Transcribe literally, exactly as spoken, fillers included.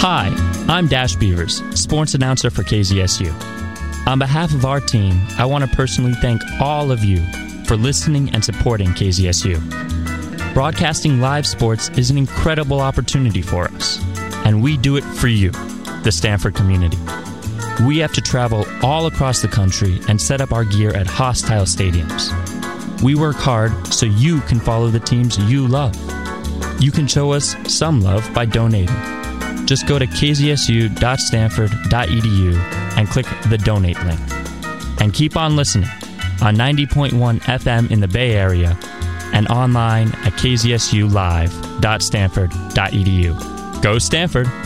Hi, I'm Dash Beavers, sports announcer for K Z S U. On behalf of our team, I want to personally thank all of you for listening and supporting K Z S U. Broadcasting live sports is an incredible opportunity for us, and we do it for you, the Stanford community. We have to travel all across the country and set up our gear at hostile stadiums. We work hard so you can follow the teams you love. You can show us some love by donating. Just go to k z s u dot stanford dot e d u and click the donate link. And keep on listening on ninety point one F M in the Bay Area and online at k z s u live dot stanford dot e d u. Go Stanford!